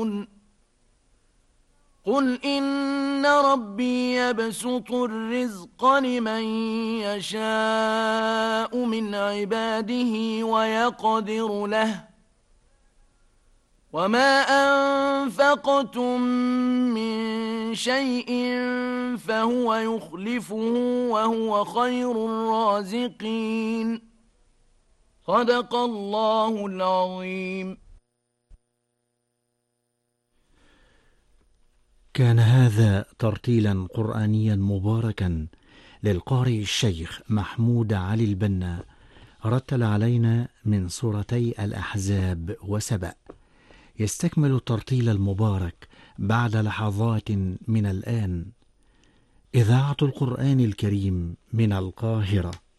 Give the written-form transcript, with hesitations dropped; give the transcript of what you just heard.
قل إن ربي يبسط الرزق لمن يشاء من عباده ويقدر له وما أنفقتم من شيء فهو يخلفه وهو خير الرازقين. صدق الله العظيم. كان هذا ترتيلا قرآنيا مباركا للقارئ الشيخ محمود علي البنا، رتل علينا من سورتي الأحزاب وسبأ. يستكمل الترتيل المبارك بعد لحظات من الآن إذاعة القرآن الكريم من القاهرة.